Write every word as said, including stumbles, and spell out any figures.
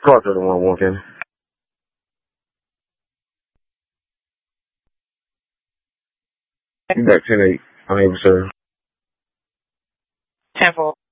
Call to the one one, Kenny. You got ten eight. Unable to serve. ten four.